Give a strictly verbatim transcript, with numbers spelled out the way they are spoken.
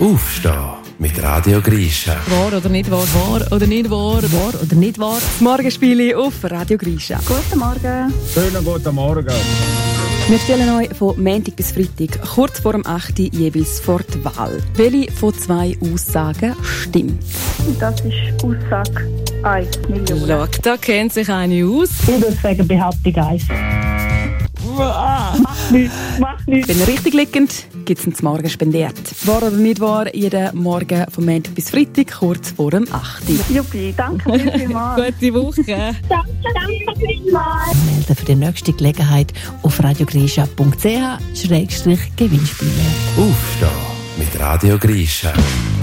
Aufstehen mit Radio Grisha. Wahr oder nicht wahr? Wahr oder nicht wahr? Wahr oder nicht wahr? Das Morgenspiel auf Radio Grisha. Guten Morgen. Schönen guten Morgen. Wir stellen euch von Montag bis Freitag kurz vor dem acht Uhr jeweils vor die Wahl. Welche von zwei Aussagen stimmt? Das ist Aussage eins Million. Schau, da kennt sich eine aus. Ich würde sagen Behauptung eins. Mach nichts, mach nichts. Wenn richtig liegend, gibt es ihn zum Morgen spendiert. Wahr oder nicht wahr? Jeden Morgen von Montag bis Freitag kurz vor dem acht Uhr. Juppie, danke vielmals. Gute Woche. Danke, danke vielmals. Melden für die nächste Gelegenheit auf radiogrisha punkt c h Gewinnspiele. Aufstehen mit Radio Grisha.